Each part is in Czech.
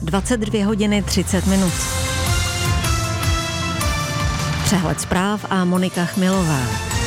22 hodiny 30 minut. Přehled zpráv a Monika Chmilová.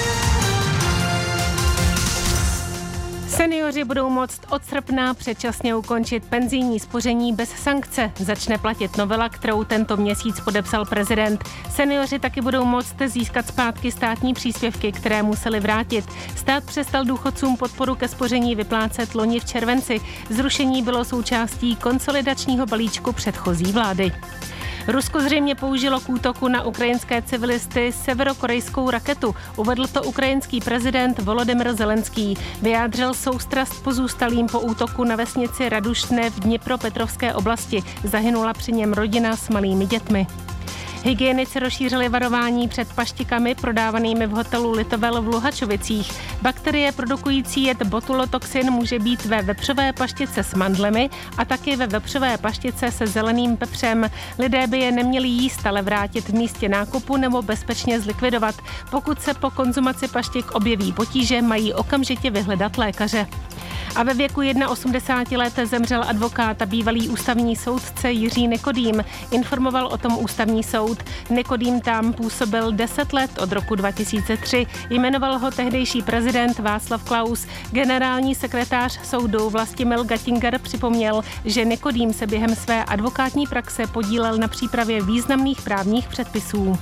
Senioři budou moct od srpna předčasně ukončit penzijní spoření bez sankce. Začne platit novela, kterou tento měsíc podepsal prezident. Senioři taky budou moct získat zpátky státní příspěvky, které museli vrátit. Stát přestal důchodcům podporu ke spoření vyplácet loni v červenci. Zrušení bylo součástí konsolidačního balíčku předchozí vlády. Rusko zřejmě použilo k útoku na ukrajinské civilisty severokorejskou raketu. Uvedl to ukrajinský prezident Volodymyr Zelenský. Vyjádřil soustrast pozůstalým po útoku na vesnici Radušne v Dněpropetrovské oblasti. Zahynula při něm rodina s malými dětmi. Hygienici rozšířili varování před paštikami prodávanými v hotelu Litovel v Luhačovicích. Bakterie produkující jed botulotoxin může být ve vepřové paštice s mandlemi a taky ve vepřové paštice se zeleným pepřem. Lidé by je neměli jíst, ale vrátit v místě nákupu nebo bezpečně zlikvidovat. Pokud se po konzumaci paštik objeví potíže, mají okamžitě vyhledat lékaře. A ve věku 81 let zemřel advokát a bývalý ústavní soudce Jiří Nikodým. Informoval o tom ústavní soud. Nikodým tam působil 10 let od roku 2003. Jmenoval ho tehdejší prezident Václav Klaus. Generální sekretář soudu Vlastimil Gattinger připomněl, že Nikodým se během své advokátní praxe podílel na přípravě významných právních předpisů.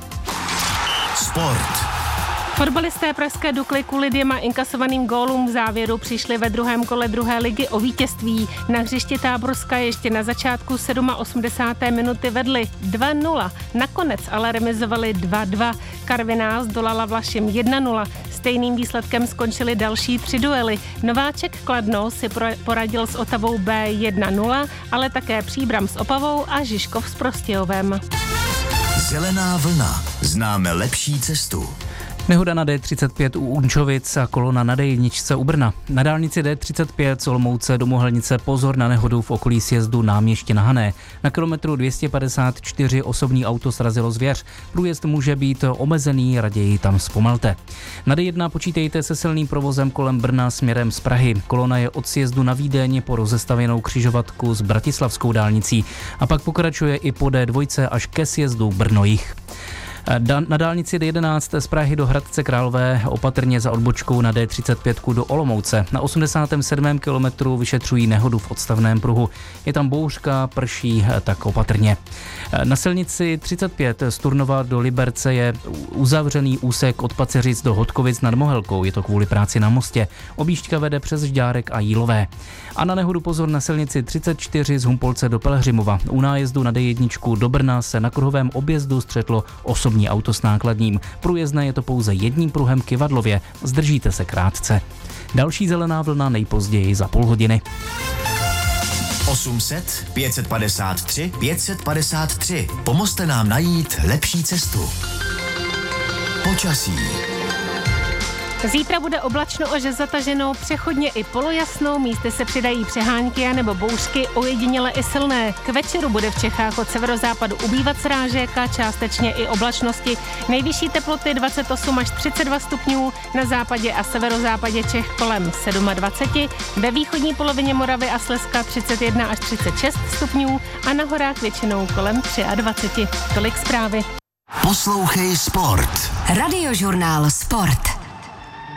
Sport. Fotbalisté pražské Dukly kvůli 2 inkasovaným gólům v závěru přišli ve druhém kole druhé ligy o vítězství. Na hřišti Táborska ještě na začátku 87. minuty vedli 2-0. Nakonec ale remizovali 2-2. Karviná zdolala Vlašim 1-0. Stejným výsledkem skončily další 3 duely. Nováček Kladno si poradil s Otavou B 1-0, ale také Příbram s Opavou a Žižkov s Prostějovem. Zelená vlna. Známe lepší cestu. Nehoda na D35 u Unčovic a kolona na D1 u Brna. Na dálnici D35 z Olomouce do Mohelnice pozor na nehodu v okolí sjezdu Náměště na Hané. Na kilometru 254 osobní auto srazilo zvěř. Průjezd může být omezený, raději tam zpomalte. Na D1 počítejte se silným provozem kolem Brna směrem z Prahy. Kolona je od sjezdu na Vídeň po rozestavěnou křižovatku s bratislavskou dálnicí a pak pokračuje i po D2 až ke sjezdu Brno-Jih. Na dálnici D11 z Prahy do Hradce Králové opatrně za odbočkou na D35 do Olomouce. Na 87. kilometru vyšetřují nehodu v odstavném pruhu. Je tam bouřka, prší, tak opatrně. Na silnici 35 z Turnova do Liberce je uzavřený úsek od Paceřic do Hodkovic nad Mohelkou. Je to kvůli práci na mostě. Objížďka vede přes Žďárek a Jílové. A na nehodu pozor na silnici 34 z Humpolce do Pelhřimova. U nájezdu na D1 do Brna se na kruhovém objezdu střetlo osobní auto s nákladním. Průjezdné je to pouze jedním pruhem Kyvadlově. Zdržíte se krátce. Další zelená vlna nejpozději za půl hodiny. 800 553 553. Pomozte nám najít lepší cestu. Počasí. Zítra bude oblačno až zataženo, přechodně i polojasno, místy se přidají přehánky a nebo bouřky, ojediněle i silné. K večeru bude v Čechách od severozápadu ubývat srážek a částečně i oblačnosti. Nejvyšší teploty 28 až 32 stupňů, na západě a severozápadě Čech kolem 27, ve východní polovině Moravy a Slezska 31 až 36 stupňů a na horách většinou kolem 23. Tolik zprávy. Poslouchej Sport. Radiožurnál Sport.